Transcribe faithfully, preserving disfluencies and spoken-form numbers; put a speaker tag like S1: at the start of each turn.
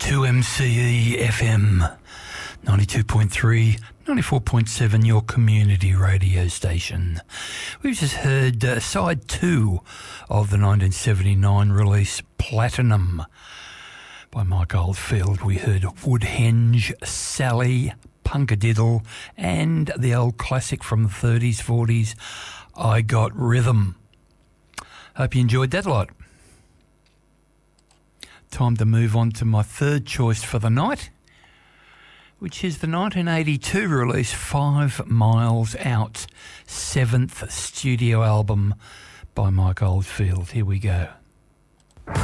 S1: two M C E F M, ninety-two point three, ninety-four point seven, your community radio station. We've just heard uh, side two of the nineteen seventy-nine release Platinum by Mike Oldfield. We heard Woodhenge, Sally, Punkadiddle, and the old classic from the thirties, forties, I Got Rhythm. Hope you enjoyed that lot. Time to move on to my third choice for the night, which is the nineteen eighty-two release Five Miles Out, seventh studio album by Mike Oldfield. Here we go.